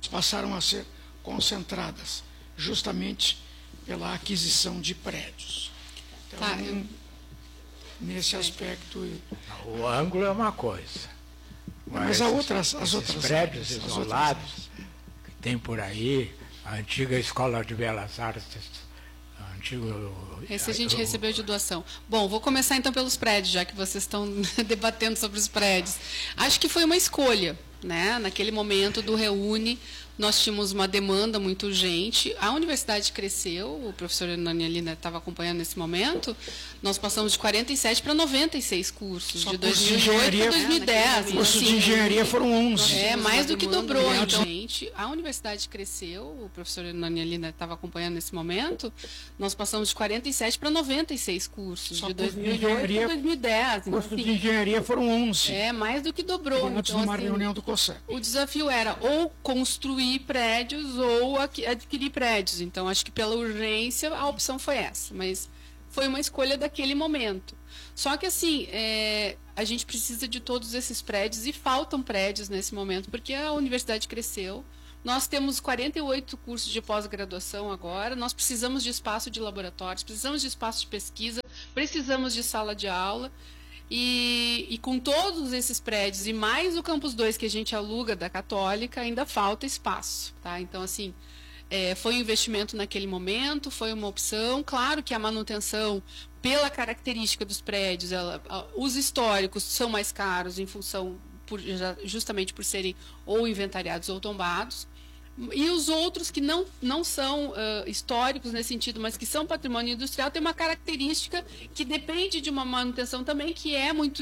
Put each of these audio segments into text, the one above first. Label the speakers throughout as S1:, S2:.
S1: passaram a ser concentradas justamente pela aquisição de prédios. Então, nesse aspecto...
S2: O ângulo é uma coisa.
S1: Mas as outras
S2: prédios isolados que tem por aí, a antiga Escola de Belas Artes,
S3: esse a gente recebeu de doação. Bom, vou começar então pelos prédios, já que vocês estão debatendo sobre os prédios. Acho que foi uma escolha, né? Naquele momento do Reúne, nós tínhamos uma demanda muito urgente, a universidade cresceu, o professor Hernani ali estava acompanhando nesse momento, nós passamos de 47 para 96 cursos, de 2008 para 2010.
S1: Cursos de engenharia foram 11.
S3: Mais do que dobrou. Então, gente, a universidade cresceu, o professor Hernani ali estava acompanhando nesse momento, nós passamos de 47 para 96 cursos, de 2008 para 2010.
S1: Cursos de engenharia foram 11.
S3: Mais do que dobrou.
S1: Antes de uma reunião do COSEP.
S3: O desafio era ou construir prédios ou adquirir prédios. Então, acho que pela urgência a opção foi essa, mas foi uma escolha daquele momento. Só que, assim, a gente precisa de todos esses prédios e faltam prédios nesse momento, porque a universidade cresceu. Nós temos 48 cursos de pós-graduação agora, nós precisamos de espaço de laboratórios, precisamos de espaço de pesquisa, precisamos de sala de aula. E com todos esses prédios e mais o Campus 2 que a gente aluga da Católica, ainda falta espaço. Tá? Então, assim, foi um investimento naquele momento, foi uma opção. Claro que a manutenção, pela característica dos prédios, os históricos são mais caros em função, justamente por serem ou inventariados ou tombados. E os outros que não são históricos nesse sentido, mas que são patrimônio industrial, tem uma característica que depende de uma manutenção também, que é muito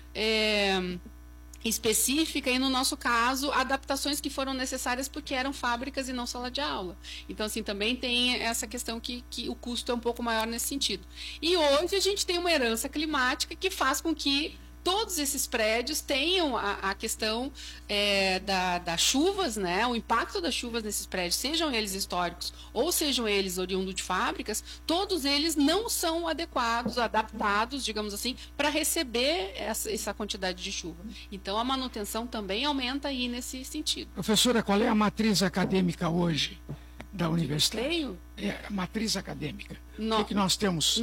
S3: específica, e no nosso caso, adaptações que foram necessárias porque eram fábricas e não sala de aula. Então, assim, também tem essa questão que o custo é um pouco maior nesse sentido. E hoje a gente tem uma herança climática que faz com que todos esses prédios tenham a questão das chuvas, né? O impacto das chuvas nesses prédios, sejam eles históricos ou sejam eles oriundos de fábricas, todos eles não são adequados, adaptados, digamos assim, para receber essa quantidade de chuva. Então, a manutenção também aumenta aí nesse sentido.
S1: Professora, qual é a matriz acadêmica hoje da universidade?
S3: Tenho?
S1: A matriz acadêmica. O que nós temos?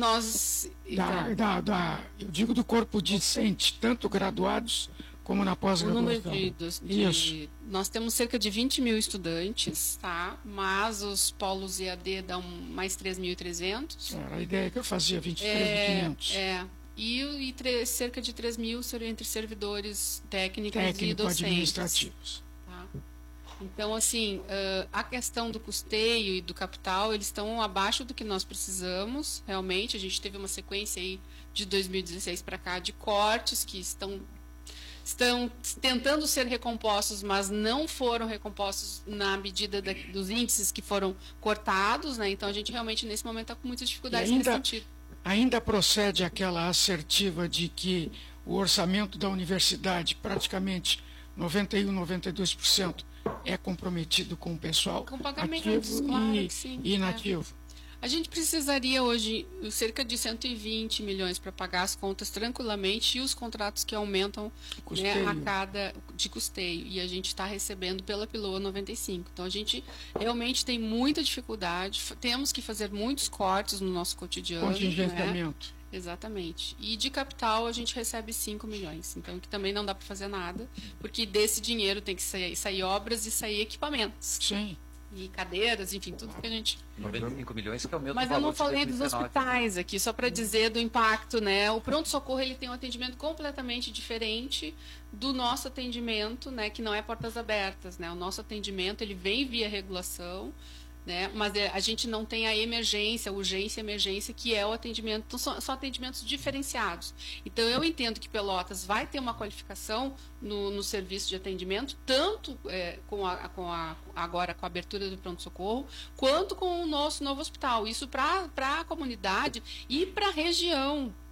S1: Eu digo do corpo discente, tanto graduados como na pós-graduação.
S3: Isso. Nós temos cerca de 20 mil estudantes, tá? Mas os polos EAD dão mais 3.300.
S1: Era a ideia que eu fazia, 23.500.
S3: E cerca de 3 mil entre servidores técnicos e docentes.
S1: Administrativos.
S3: Então, assim, a questão do custeio e do capital, eles estão abaixo do que nós precisamos, realmente. A gente teve uma sequência aí de 2016 para cá de cortes que estão tentando ser recompostos, mas não foram recompostos na medida dos índices que foram cortados, né? Então, a gente realmente, nesse momento, está com muitas dificuldades nesse sentido.
S1: Ainda procede aquela assertiva de que o orçamento da universidade, praticamente 91%, 92%, é comprometido com o pessoal
S3: com pagamentos,
S1: ativo
S3: claro, que sim,
S1: e inativo.
S3: A gente precisaria hoje cerca de 120 milhões para pagar as contas tranquilamente e os contratos que aumentam, né, a cada de custeio. E a gente está recebendo pela Piloa 95. Então, a gente realmente tem muita dificuldade, temos que fazer muitos cortes no nosso cotidiano.
S1: Contingenciamento.
S3: Né? Exatamente. E de capital a gente recebe 5 milhões. Então, que também não dá para fazer nada, porque desse dinheiro tem que sair obras e sair equipamentos.
S1: Sim.
S3: E cadeiras, enfim, tudo que a gente...
S4: 95 milhões que é o mesmo
S3: Mas
S4: valor.
S3: eu não falei
S4: de
S3: dos
S4: 2019.
S3: hospitais aqui, só para dizer do impacto, né? O pronto-socorro, ele tem um atendimento completamente diferente do nosso atendimento, né? Que não é portas abertas, né? O nosso atendimento, ele vem via regulação, né? Mas a gente não tem a emergência, a urgência e emergência, que é o atendimento. Então, são atendimentos diferenciados. Então, eu entendo que Pelotas vai ter uma qualificação no serviço de atendimento, tanto agora com a abertura do pronto-socorro, quanto com o nosso novo hospital. Isso para a comunidade e para a região,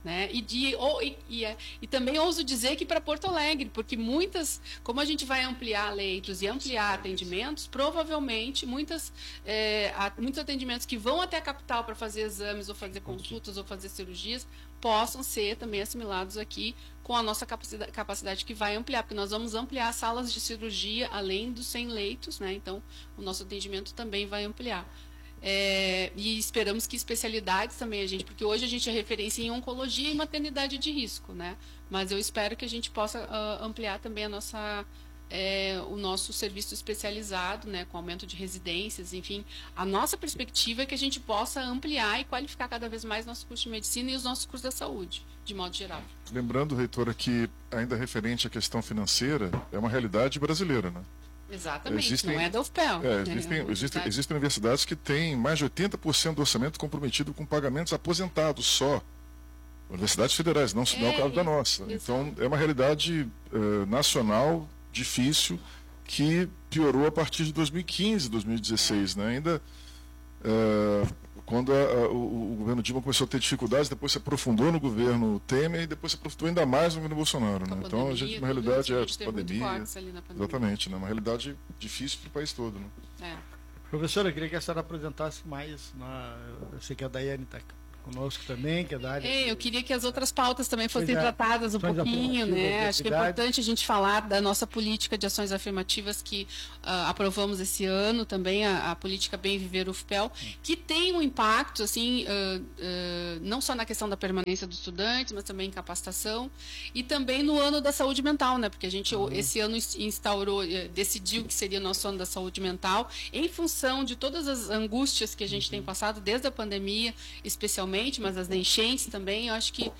S3: né? E também ouso dizer que para Porto Alegre, porque como a gente vai ampliar leitos e ampliar atendimentos, provavelmente muitos atendimentos que vão até a capital para fazer exames ou fazer consultas ou fazer cirurgias possam ser também assimilados aqui com a nossa capacidade que vai ampliar, porque nós vamos ampliar salas de cirurgia além dos 100 leitos, né? Então o nosso atendimento também vai ampliar. E esperamos que especialidades também porque hoje a gente é referência em oncologia e maternidade de risco, né? Mas eu espero que a gente possa ampliar também o nosso serviço especializado, né, com aumento de residências, enfim. A nossa perspectiva é que a gente possa ampliar e qualificar cada vez mais nosso curso de medicina e os nossos cursos da saúde, de modo geral.
S4: Lembrando, reitora, que ainda referente à questão financeira, é uma realidade brasileira, né?
S3: Exatamente, não é da UFPEL.
S4: Existem universidades que têm mais de 80% do orçamento comprometido com pagamentos aposentados só. Universidades federais, não é o caso da nossa.
S3: Exato.
S4: Então, é uma realidade nacional difícil que piorou a partir de 2015, 2016. Né? Ainda quando o governo Dilma começou a ter dificuldades, depois se aprofundou no governo Temer e depois se aprofundou ainda mais no governo Bolsonaro. Né? Então, a gente, uma realidade pandemia. Exatamente, né? Uma realidade difícil para o país todo. Né?
S5: Professora, eu queria que a senhora apresentasse mais. Eu sei que a Daiane está conosco também, que é da área.
S3: Eu queria que as outras pautas também fossem tratadas um pouquinho, né? Acho que é importante a gente falar da nossa política de ações afirmativas que aprovamos esse ano, também a política Bem Viver UFPEL, que tem um impacto, assim, não só na questão da permanência dos estudantes, mas também em capacitação, e também no ano da saúde mental, né? Porque a gente esse ano decidiu que seria nosso ano da saúde mental, em função de todas as angústias que a gente tem passado desde a pandemia, especialmente, mas as enchentes também. Eu acho que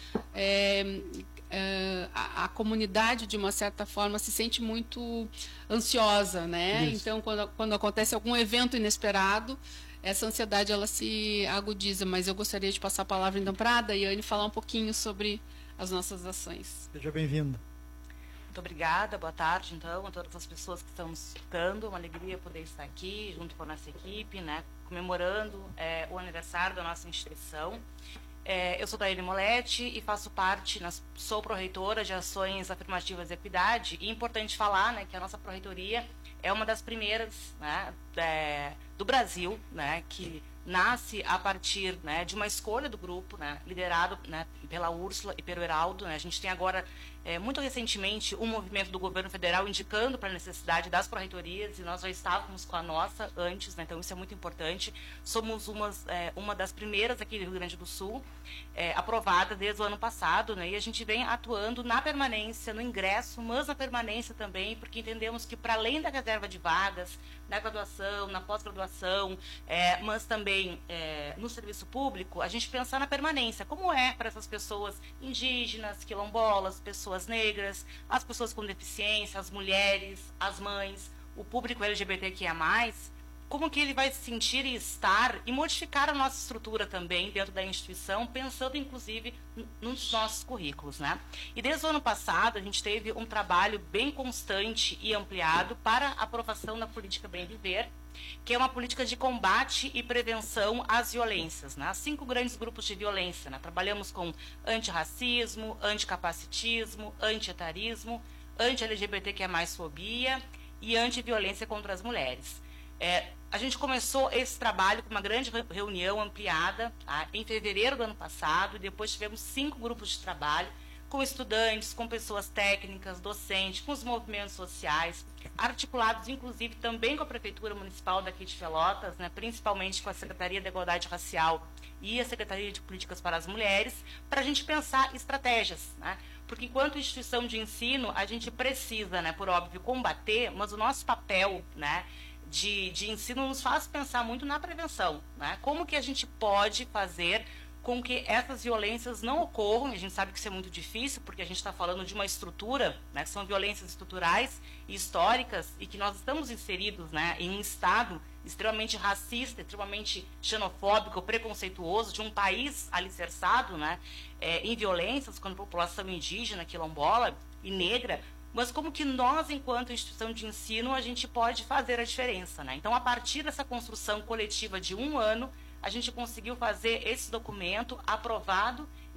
S3: a comunidade, de uma certa forma, se sente muito ansiosa, né? Isso. Então, quando acontece algum evento inesperado, essa ansiedade ela se agudiza. Mas eu gostaria de passar a palavra então para a Daiane falar um pouquinho sobre as nossas ações.
S5: Seja bem-vinda.
S6: Muito obrigada, boa tarde, então, a todas as pessoas que estão nos escutando. Uma alegria poder estar aqui, junto com a nossa equipe, né, comemorando o aniversário da nossa instituição. Eu sou Daiane Moletti e faço parte, sou pró-reitora de Ações Afirmativas e Equidade. E é importante falar, né, que a nossa pró-reitoria é uma das primeiras, né, do Brasil, né, que nasce a partir, né, de uma escolha do grupo, né, liderado, né, pela Úrsula e pelo Heraldo. Né. A gente tem agora, muito recentemente, um movimento do governo federal indicando para a necessidade das pró-reitorias, e nós já estávamos com a nossa antes, né, então isso é muito importante. Somos uma das primeiras aqui do Rio Grande do Sul, aprovada desde o ano passado, né, e a gente vem atuando na permanência, no ingresso, mas na permanência também, porque entendemos que, para além da reserva de vagas, na graduação, na pós-graduação, mas também no serviço público, a gente pensar na permanência, como é para essas pessoas indígenas, quilombolas, pessoas negras, as pessoas com deficiência, as mulheres, as mães, o público LGBTQIA+, como que ele vai se sentir e estar e modificar a nossa estrutura também dentro da instituição, pensando inclusive nos nossos currículos, né? E desde o ano passado a gente teve um trabalho bem constante e ampliado para a aprovação da política Bem Viver, que é uma política de combate e prevenção às violências, né? 5 grandes grupos de violência, né? Trabalhamos com antirracismo, anticapacitismo, antietarismo, anti-LGBTQIA+fobia e antiviolência contra as mulheres. A gente começou esse trabalho com uma grande reunião ampliada, tá, em fevereiro do ano passado, e depois tivemos 5 grupos de trabalho com estudantes, com pessoas técnicas, docentes, com os movimentos sociais, articulados inclusive também com a Prefeitura Municipal daqui de Pelotas, né, principalmente com a Secretaria da Igualdade Racial e a Secretaria de Políticas para as Mulheres, para a gente pensar estratégias, né? Porque enquanto instituição de ensino, a gente precisa, né, por óbvio, combater, mas o nosso papel, né, de ensino nos faz pensar muito na prevenção, né? Como que a gente pode fazer com que essas violências não ocorram. A gente sabe que isso é muito difícil, porque a gente está falando de uma estrutura, né, que são violências estruturais e históricas, e que nós estamos inseridos, né, em um Estado extremamente racista, extremamente xenofóbico, preconceituoso, de um país alicerçado, né, em violências com a população indígena, quilombola e negra. Mas como que nós, enquanto instituição de ensino, a gente pode fazer a diferença, né? Então, a partir dessa construção coletiva de 1 ano, a gente conseguiu fazer esse documento aprovado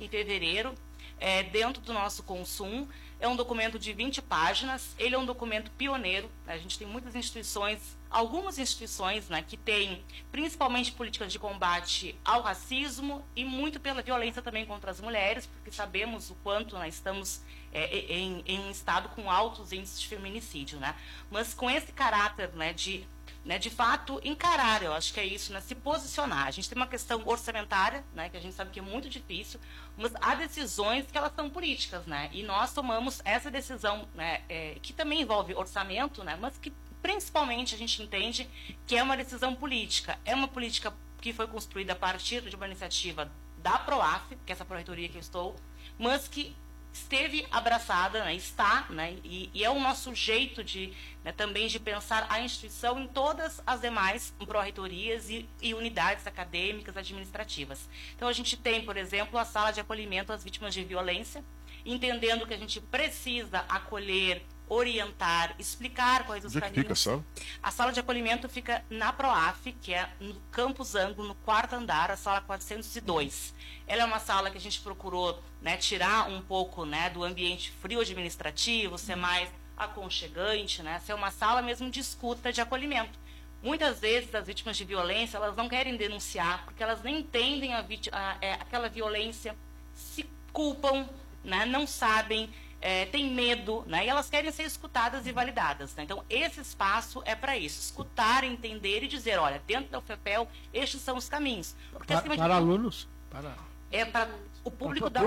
S6: em fevereiro, dentro do nosso consumo. É um documento de 20 páginas, ele é um documento pioneiro, né? A gente tem muitas instituições, algumas instituições, né, que têm principalmente políticas de combate ao racismo e muito pela violência também contra as mulheres, porque sabemos o quanto nós estamos em um estado com altos índices de feminicídio, né? Mas com esse caráter, né, de fato, encarar, eu acho que é isso, né, se posicionar. A gente tem uma questão orçamentária, né, que a gente sabe que é muito difícil, mas há decisões que elas são políticas, né, e nós tomamos essa decisão, né, que também envolve orçamento, né, mas que principalmente a gente entende que é uma decisão política. É uma política que foi construída a partir de uma iniciativa da PROAF, que é essa pró-reitoria que eu estou, mas que esteve abraçada, né, está, né, e é o nosso jeito de, né, também de pensar a instituição em todas as demais pró-reitorias e unidades acadêmicas, administrativas. Então, a gente tem, por exemplo, a sala de acolhimento às vítimas de violência, entendendo que a gente precisa acolher, orientar, explicar quais os caminhos.
S4: Fica a sala?
S6: A sala de acolhimento fica na PROAF, que é no Campus Anglo, no 4º andar, a sala 402. Ela é uma sala que a gente procurou, né, tirar um pouco, né, do ambiente frio administrativo, ser mais aconchegante, né, ser uma sala mesmo de escuta, de acolhimento. Muitas vezes as vítimas de violência, elas não querem denunciar, porque elas nem entendem aquela violência, se culpam, né, não sabem, têm medo, né, e elas querem ser escutadas e validadas, né? Então, esse espaço é para isso, escutar, entender e dizer, olha, dentro da UFPEL, estes são os caminhos. Porque,
S5: para alunos?
S6: É para o público da